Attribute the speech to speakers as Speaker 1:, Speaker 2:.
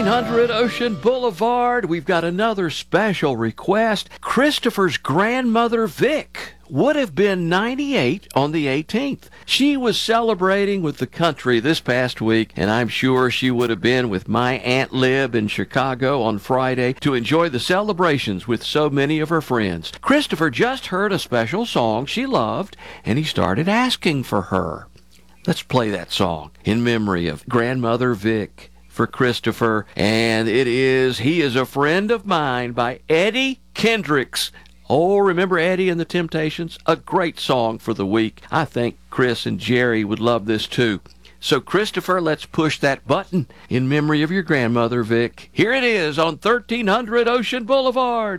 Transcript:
Speaker 1: 1300 Ocean Boulevard, we've got another special request. Christopher's grandmother, Vic, would have been 98 on the 18th. She was celebrating with the country this past week, and I'm sure she would have been with my Aunt Lib in Chicago on Friday to enjoy the celebrations with so many of her friends. Christopher just heard a special song she loved, and he started asking for her. Let's play that song in memory of Grandmother Vic for Christopher, and it is He Is a Friend of Mine by Eddie Kendricks. Oh, remember Eddie and the Temptations? A great song for the week. I think Chris and Jerry would love this too. So Christopher, let's push that button in memory of your grandmother, Vic. Here it is on 1300 Ocean Boulevard.